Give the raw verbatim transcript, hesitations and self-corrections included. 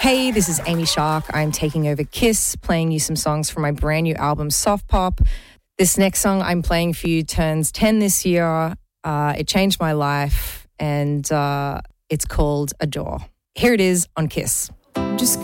Hey, this is Amy Shark. I'm taking over KISS, playing you some songs from my brand new album, Soft Pop. This next song I'm playing for you turns ten this year. Uh, it changed my life, and uh, it's called Adore. Here it is on KISS. Just